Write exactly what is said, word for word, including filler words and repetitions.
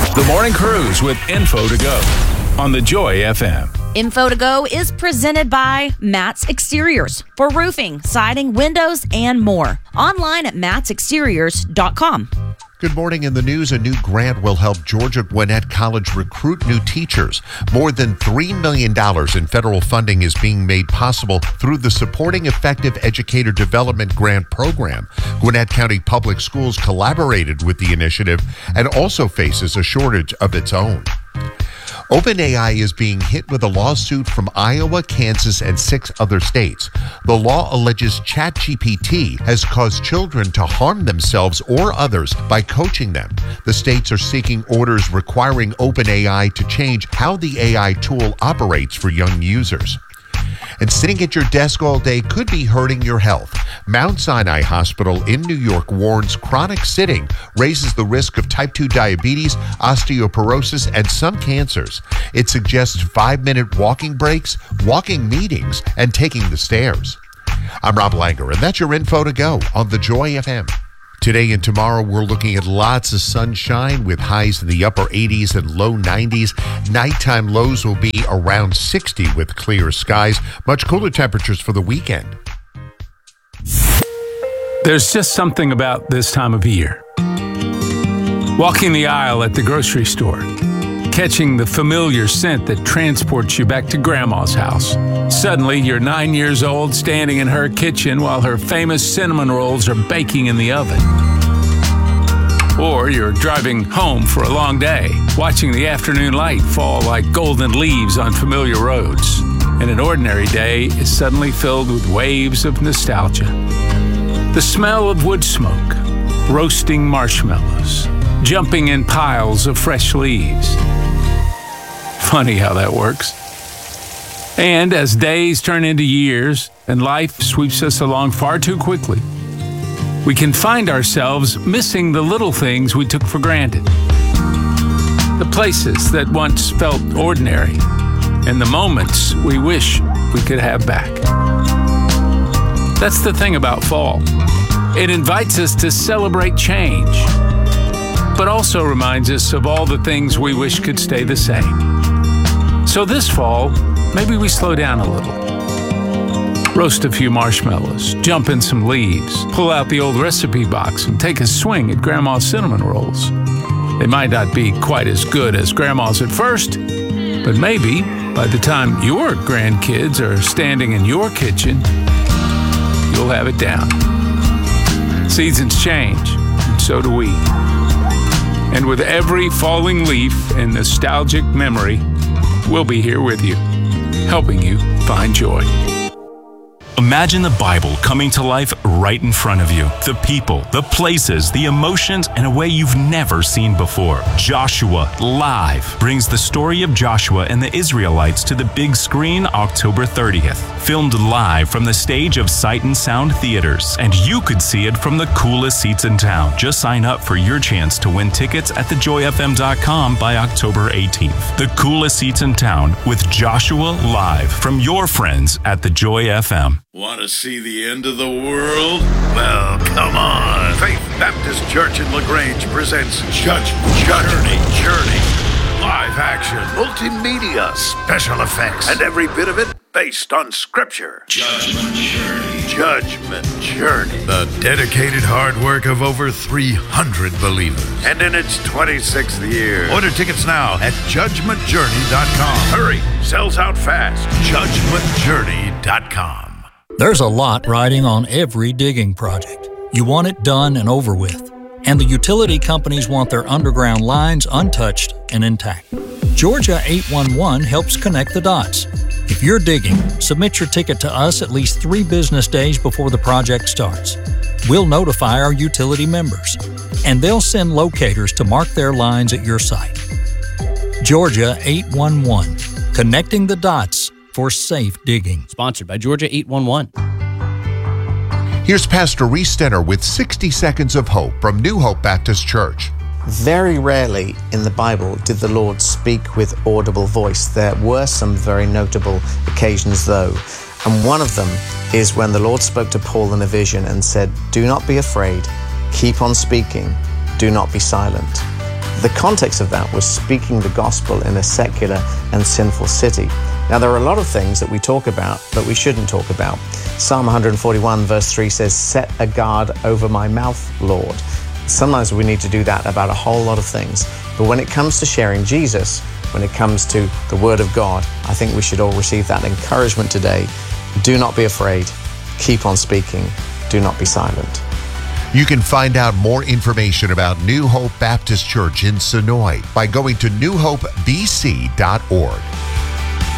The Morning Cruise with Info to Go on the Joy F M. Info to Go is presented by Matt's Exteriors for roofing, siding, windows, and more. Online at matts exteriors dot com. Good morning. In the news, a new grant will help Georgia Gwinnett College recruit new teachers. More than three million dollars in federal funding is being made possible through the Supporting Effective Educator Development Grant Program. Gwinnett County Public Schools collaborated with the initiative and also faces a shortage of its own. OpenAI is being hit with a lawsuit from Iowa, Kansas, and six other states. The law alleges ChatGPT has caused children to harm themselves or others by coaching them. The states are seeking orders requiring OpenAI to change how the A I tool operates for young users. And sitting at your desk all day could be hurting your health. Mount Sinai Hospital in New York warns chronic sitting raises the risk of type two diabetes, osteoporosis, and some cancers. It suggests five-minute walking breaks, walking meetings, and taking the stairs. I'm Rob Langer, and that's your Info to Go on the Joy F M. Today and tomorrow, we're looking at lots of sunshine with highs in the upper eighties and low nineties. Nighttime lows will be around sixty with clear skies. Much cooler temperatures for the weekend. There's just something about this time of year. Walking the aisle at the grocery store, catching the familiar scent that transports you back to Grandma's house. Suddenly, you're nine years old, standing in her kitchen while her famous cinnamon rolls are baking in the oven. Or you're driving home for a long day, watching the afternoon light fall like golden leaves on familiar roads. And an ordinary day is suddenly filled with waves of nostalgia. The smell of wood smoke, roasting marshmallows, jumping in piles of fresh leaves. Funny how that works. And as days turn into years and life sweeps us along far too quickly, we can find ourselves missing the little things we took for granted. The places that once felt ordinary and the moments we wish we could have back. That's the thing about fall. It invites us to celebrate change, but also reminds us of all the things we wish could stay the same. So this fall, maybe we slow down a little. Roast a few marshmallows, jump in some leaves, pull out the old recipe box and take a swing at Grandma's cinnamon rolls. They might not be quite as good as Grandma's at first, but maybe by the time your grandkids are standing in your kitchen, you'll have it down. Seasons change, and so do we. And with every falling leaf and nostalgic memory, we'll be here with you, helping you find joy. Imagine the Bible coming to life right in front of you. The people, the places, the emotions, in a way you've never seen before. Joshua Live brings the story of Joshua and the Israelites to the big screen October thirtieth. Filmed live from the stage of Sight and Sound Theaters, and you could see it from the coolest seats in town. Just sign up for your chance to win tickets at the joy f m dot com by October eighteenth. The coolest seats in town with Joshua Live from your friends at the Joy F M. Want to see the end of the world? Well, come on. Faith Baptist Church in LaGrange presents Judge Journey. Journey. Live action, multimedia, special effects, and every bit of it based on Scripture. Judgment Journey. Judgment Journey. The dedicated hard work of over three hundred believers. And in its twenty-sixth year. Order tickets now at judgment journey dot com. Hurry, sells out fast. judgment journey dot com. There's a lot riding on every digging project. You want it done and over with. And the utility companies want their underground lines untouched and intact. Georgia eight one one helps connect the dots. If you're digging, submit your ticket to us at least three business days before the project starts. We'll notify our utility members, and they'll send locators to mark their lines at your site. Georgia eight one one, connecting the dots for safe digging. Sponsored by Georgia eight one one. Here's Pastor Reese Stenner with sixty seconds of Hope from New Hope Baptist Church. Very rarely in the Bible did the Lord speak with audible voice. There were some very notable occasions though, and one of them is when the Lord spoke to Paul in a vision and said, "Do not be afraid, keep on speaking, do not be silent." The context of that was speaking the gospel in a secular and sinful city. Now, there are a lot of things that we talk about that we shouldn't talk about. Psalm one forty-one verse three says, "Set a guard over my mouth, Lord." Sometimes we need to do that about a whole lot of things. But when it comes to sharing Jesus, when it comes to the Word of God, I think we should all receive that encouragement today. Do not be afraid. Keep on speaking. Do not be silent. You can find out more information about New Hope Baptist Church in Sonoy by going to new hope b c dot org.